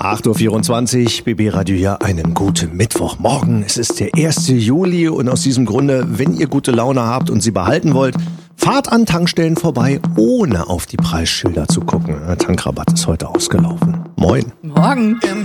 8.24 Uhr, BB Radio hier, einen guten Mittwochmorgen. Es ist der 1. Juli und aus diesem Grunde, wenn ihr gute Laune habt und sie behalten wollt, fahrt an Tankstellen vorbei, ohne auf die Preisschilder zu gucken. Der Tankrabatt ist heute ausgelaufen. Moin. Morgen.